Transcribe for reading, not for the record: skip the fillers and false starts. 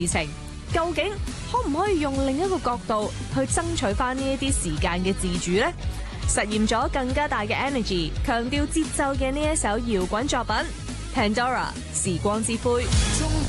事情。究竟可唔可以用另一個角度去爭取翻呢一啲時間嘅自主呢？實驗咗更加大嘅 energy， 強調節奏嘅呢一首搖滾作品《Pandora 時光之灰》。